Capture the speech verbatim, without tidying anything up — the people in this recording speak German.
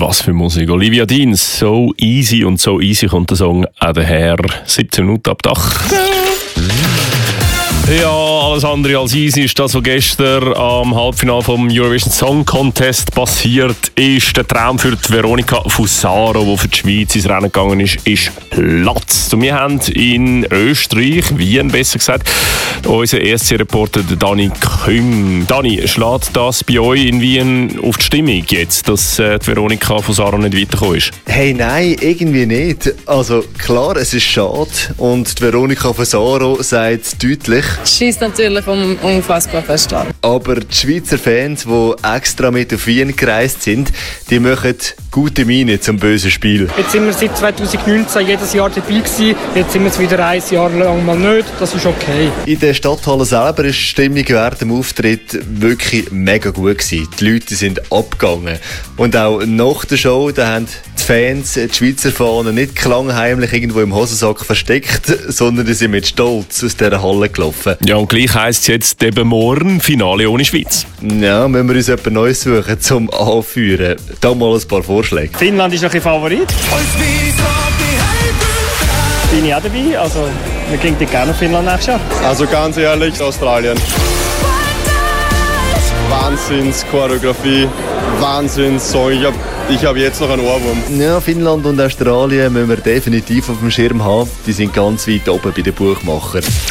Was für Musik. Olivia Dean, so easy und so easy kommt der Song auch daher. siebzehn Minuten ab Dach. Ja, alles andere als easy ist das, was gestern am Halbfinale vom Eurovision Song Contest passiert ist. Der Traum für die Veronika Fusaro, die für die Schweiz ins Rennen gegangen ist, ist Platz. Und wir haben in Österreich, Wien besser gesagt, unseren E S C-Reporter Dani Küng. Dani, schlägt das bei euch in Wien auf die Stimmung jetzt, dass äh, die Veronika Fusaro nicht weitergekommen ist? Hey, nein, irgendwie nicht. Also klar, es ist schade und die Veronika Fusaro sagt deutlich, schießt natürlich um, unfassbar fest an. Aber die Schweizer Fans, die extra mit auf Wien gereist sind, die machen gute Miene zum bösen Spiel. Jetzt sind wir seit zwanzig neunzehn jedes Jahr dabei gewesen. Jetzt sind wir es wieder ein Jahr lang mal nicht. Das ist okay. In der Stadthalle selber ist die Stimmung während dem Auftritt wirklich mega gut gewesen. Die Leute sind abgegangen. Und auch nach der Show, da haben die Fans die Schweizer Fahnen nicht klangheimlich irgendwo im Hosensack versteckt, sondern die sind mit Stolz aus dieser Halle gelaufen. Ja, und gleich heisst es jetzt eben morgen Finale ohne Schweiz. Ja, müssen wir uns etwas Neues suchen zum Anführen. Da mal ein paar Vorschläge. Finnland ist noch ein Favorit. Bin ich auch dabei. Also, wir gehen gerne nach Finnland nächstes Jahr. Also ganz ehrlich, Australien. Wahnsinns-Choreografie, Wahnsinns-Song. Ich habe ich hab jetzt noch einen Ohrwurm. Ja, Finnland und Australien müssen wir definitiv auf dem Schirm haben. Die sind ganz weit oben bei den Buchmachern.